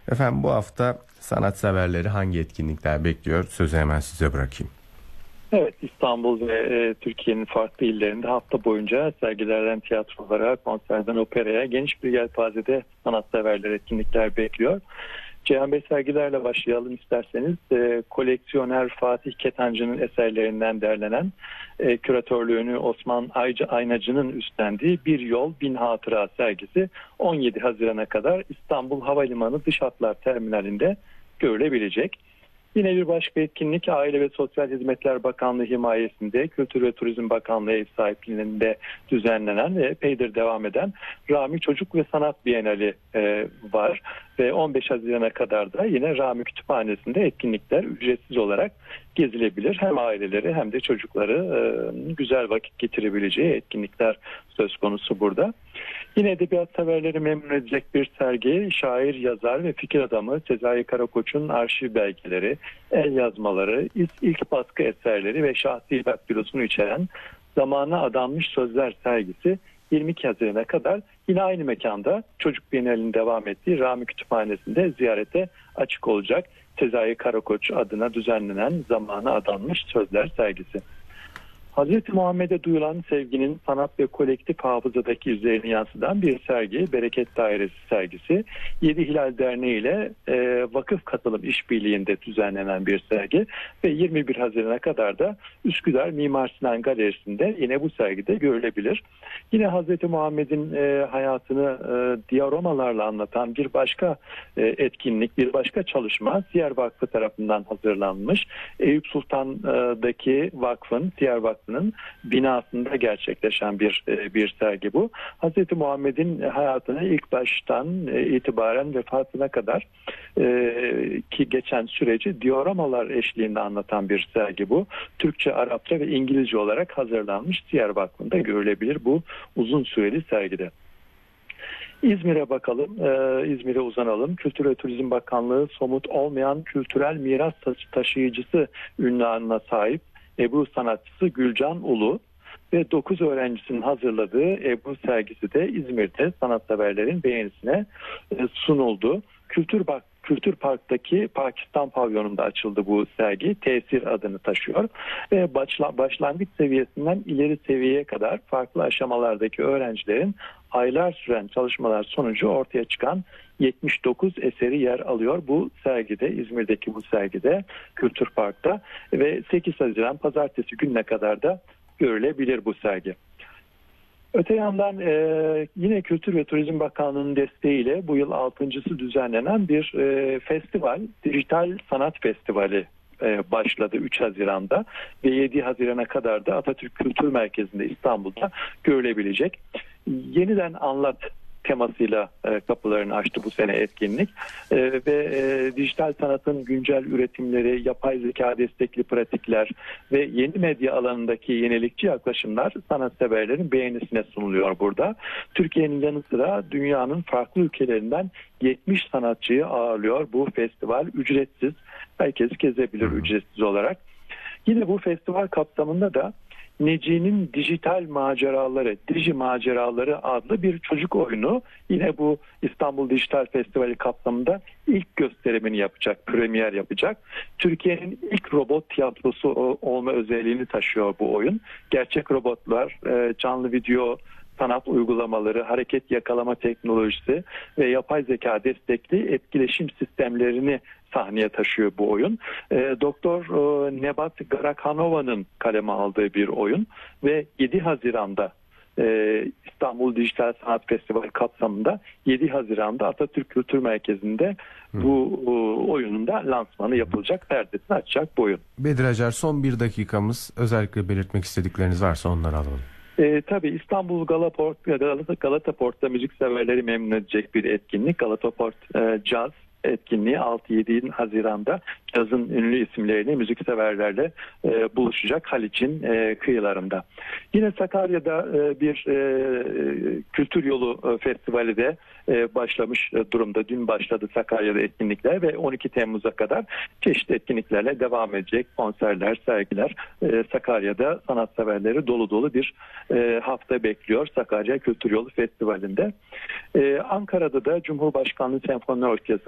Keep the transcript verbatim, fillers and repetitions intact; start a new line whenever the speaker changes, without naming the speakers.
Efendim bu hafta sanatseverleri hangi etkinlikler bekliyor? Sözü hemen size bırakayım.
Evet, İstanbul ve e, Türkiye'nin farklı illerinde hafta boyunca sergilerden tiyatrolara, konserden operaya geniş bir yelpazede sanatseverler etkinlikler bekliyor. Ceyhan Bey, sergilerle başlayalım isterseniz. E, koleksiyoner Fatih Ketancı'nın eserlerinden derlenen, e, küratörlüğünü Osman Ayca Aynacı'nın üstlendiği Bir Yol Bin Hatıra sergisi on yedi Haziran'a kadar İstanbul Havalimanı Dış Hatlar Terminali'nde görülebilecek. Yine bir başka etkinlik Aile ve Sosyal Hizmetler Bakanlığı himayesinde, Kültür ve Turizm Bakanlığı ev sahipliğinde düzenlenen ve epeydir devam eden Rami Çocuk ve Sanat Bienali e, var. Ve on beş Haziran'a kadar da yine Rami Kütüphanesi'nde etkinlikler ücretsiz olarak gezilebilir. Hem aileleri hem de çocukları e, güzel vakit getirebileceği etkinlikler söz konusu burada. Yine edebiyat severleri memnun edecek bir sergi, şair, yazar ve fikir adamı Sezai Karakoç'un arşiv belgeleri, el yazmaları, ilk baskı eserleri ve şahsi daktilosunu içeren Zamana Adanmış Sözler sergisi yirmi iki Haziran'a kadar yine aynı mekanda Çocuk Bienali'nin devam ettiği Rami Kütüphanesi'nde ziyarete açık olacak. Sezai Karakoç adına düzenlenen Zamana Adanmış Sözler sergisi. Hazreti Muhammed'e duyulan sevginin sanat ve kolektif hafızadaki izlerini yansıtan bir sergi, Bereket Dairesi sergisi. Yedi Hilal Derneği ile e, vakıf katılım işbirliğinde düzenlenen bir sergi ve yirmi bir Haziran'a kadar da Üsküdar Mimar Sinan Galerisi'nde yine bu sergide görülebilir. Yine Hazreti Muhammed'in e, hayatını e, diyalomalarla anlatan bir başka e, etkinlik, bir başka çalışma Siyer Vakfı tarafından hazırlanmış. Eyüp Sultan'daki vakfın, Siyer Vakfı binasında gerçekleşen bir bir sergi bu. Hazreti Muhammed'in hayatını ilk baştan itibaren vefatına kadar e, ki geçen süreci dioramalar eşliğinde anlatan bir sergi bu. Türkçe, Arapça ve İngilizce olarak hazırlanmış, Siyer Vakfı'nda görülebilir bu uzun süreli sergide. İzmir'e bakalım, ee, İzmir'e uzanalım. Kültür ve Turizm Bakanlığı somut olmayan kültürel miras taşıyıcısı ünvanına sahip Ebru sanatçısı Gülcan Ulu ve dokuz öğrencisinin hazırladığı Ebru sergisi de İzmir'de sanatseverlerin beğenisine sunuldu. Kültür Bak Kültür Park'taki Pakistan pavyonunda açıldı bu sergi. Tesir adını taşıyor. Ve başlangıç seviyesinden ileri seviyeye kadar farklı aşamalardaki öğrencilerin aylar süren çalışmalar sonucu ortaya çıkan yetmiş dokuz eseri yer alıyor bu sergide, İzmir'deki bu sergide, Kültür Park'ta ve sekiz Haziran Pazartesi gününe kadar da görülebilir bu sergi. Öte yandan e, yine Kültür ve Turizm Bakanlığı'nın desteğiyle bu yıl altıncısı düzenlenen bir e, festival, Dijital Sanat Festivali e, başladı üç Haziran'da ve yedi Haziran'a kadar da Atatürk Kültür Merkezi'nde İstanbul'da görülebilecek. Yeniden Anlat temasıyla e, kapılarını açtı bu sene etkinlik e, ve e, dijital sanatın güncel üretimleri, yapay zeka destekli pratikler ve yeni medya alanındaki yenilikçi yaklaşımlar sanatseverlerin beğenisine sunuluyor burada. Türkiye'nin yanı sıra dünyanın farklı ülkelerinden yetmiş sanatçıyı ağırlıyor bu festival, ücretsiz. Herkes gezebilir ücretsiz olarak. Yine bu festival kapsamında da Neci'nin Dijital Maceraları, Diji Maceraları adlı bir çocuk oyunu yine bu İstanbul Dijital Festivali kapsamında ilk gösterimini yapacak, premier yapacak. Türkiye'nin ilk robot tiyatrosu olma özelliğini taşıyor bu oyun. Gerçek robotlar, canlı video sanat uygulamaları, hareket yakalama teknolojisi ve yapay zeka destekli etkileşim sistemlerini sahneye taşıyor bu oyun. E, Doktor e, Nebat Garakhanova'nın kaleme aldığı bir oyun ve yedi Haziran'da e, İstanbul Dijital Sanat Festivali kapsamında yedi Haziran'da Atatürk Kültür Merkezi'nde bu e, oyunun da lansmanı yapılacak, perdesini açacak bu oyun.
Bedir Acar, son bir dakikamız, özellikle belirtmek istedikleriniz varsa onları alalım.
E, tabii İstanbul Galaport, Galata, Galata Port'ta müzik severleri memnun edecek bir etkinlik. Galata Port e, Jazz etkinliği altı yedi Haziran'da cazın ünlü isimlerini müzik severlerle e, buluşacak Haliç'in e, kıyılarında. Yine Sakarya'da e, bir e, kültür yolu e, festivali de e, başlamış e, durumda. Dün başladı Sakarya'da etkinlikler ve on iki Temmuz'a kadar çeşitli etkinliklerle devam edecek. Konserler, sergiler. E, Sakarya'da sanatseverleri dolu dolu bir e, hafta bekliyor Sakarya Kültür Yolu Festivali'nde. E, Ankara'da da Cumhurbaşkanlığı Senfoni Orkestrası